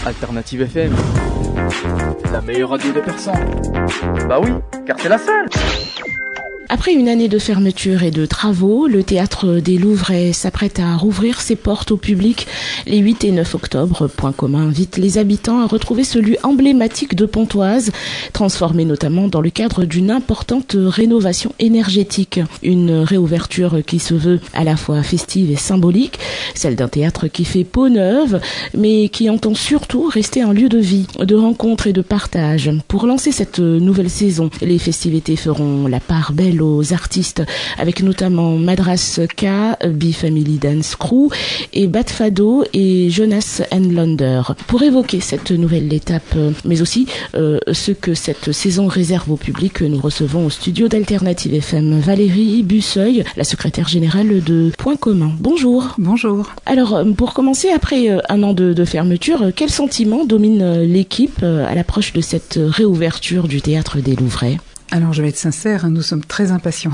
Alternative FM, la meilleure radio de Persan. Bah oui, car c'est la seule. Après une année de fermeture et de travaux, le théâtre des Louvrais s'apprête à rouvrir ses portes au public les 8 et 9 octobre. Point commun invite les habitants à retrouver ce lieu emblématique de Pontoise, transformé notamment dans le cadre d'une importante rénovation énergétique. Une réouverture qui se veut à la fois festive et symbolique, celle d'un théâtre qui fait peau neuve, mais qui entend surtout rester un lieu de vie, de rencontres et de partage. Pour lancer cette nouvelle saison, les festivités feront la part belle aux artistes, avec notamment Madras K, B-Family Dance Crew et Bat Fado et Jonas Lander. Pour évoquer cette nouvelle étape, mais aussi ce que cette saison réserve au public, nous recevons au studio d'Alternative FM Valérie Busseuil, la secrétaire générale de Point commun. Bonjour. Bonjour. Alors, pour commencer, après un an de fermeture, quel sentiment domine l'équipe à l'approche de cette réouverture du théâtre des Louvrais ? Alors, je vais être sincère, nous sommes très impatients.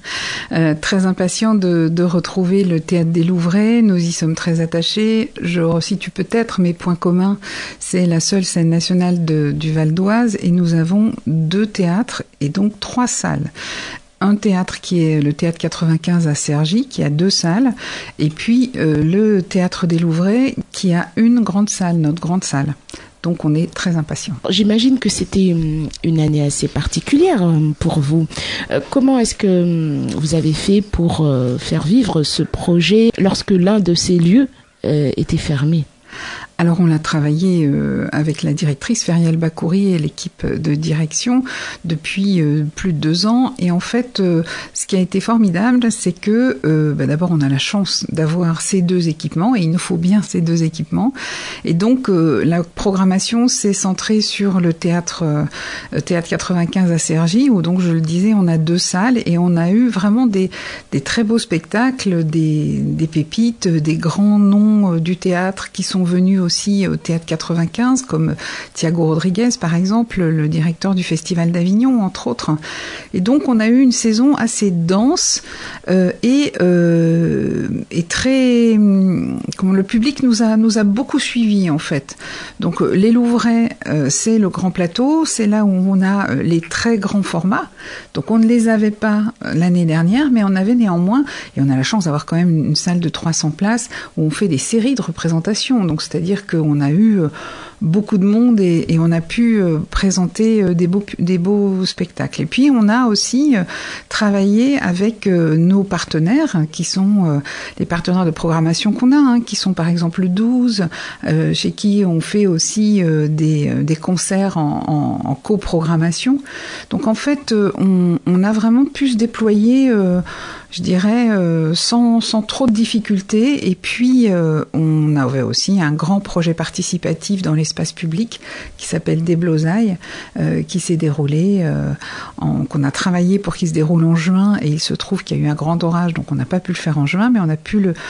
Très impatients de retrouver le théâtre des Louvrais. Nous y sommes très attachés. Je resitue peut-être, mais Point commun, c'est la seule scène nationale du Val d'Oise et nous avons 2 théâtres et donc 3 salles. Un théâtre qui est le théâtre 95 à Cergy, qui a 2 salles, et puis le théâtre des Louvrais qui a une grande salle, notre grande salle. Donc on est très impatients. J'imagine que c'était une année assez particulière pour vous. Comment est-ce que vous avez fait pour faire vivre ce projet lorsque l'un de ces lieux était fermé ? Alors on l'a travaillé avec la directrice Ferial Bakouri et l'équipe de direction depuis plus de 2 ans. Et en fait, ce qui a été formidable, c'est que d'abord on a la chance d'avoir ces 2 équipements et il nous faut bien ces 2 équipements. Et donc la programmation s'est centrée sur le théâtre 95 à Cergy où donc je le disais on a 2 salles et on a eu vraiment des très beaux spectacles, des pépites, des grands noms du théâtre qui sont venus aussi au théâtre 95 comme Thiago Rodriguez par exemple, le directeur du Festival d'Avignon entre autres. Et donc on a eu une saison assez dense et très comment le public nous a beaucoup suivis en fait. Donc les Louvrais c'est le grand plateau, c'est là où on a les très grands formats. Donc on ne les avait pas l'année dernière mais on avait néanmoins et on a la chance d'avoir quand même une salle de 300 places où on fait des séries de représentations. Donc c'est-à-dire qu'on a eu beaucoup de monde et on a pu présenter des beaux spectacles. Et puis on a aussi travaillé avec nos partenaires qui sont les partenaires de programmation qu'on a, qui sont par exemple le 12, chez qui on fait aussi des concerts en coprogrammation. Donc en fait on a vraiment pu se déployer je dirais sans trop de difficultés et puis on avait aussi un grand projet participatif dans l'espace public qui s'appelle Déblosailles qui s'est déroulé qu'on a travaillé pour qu'il se déroule en juin et il se trouve qu'il y a eu un grand orage donc on n'a pas pu le faire en juin mais on a pu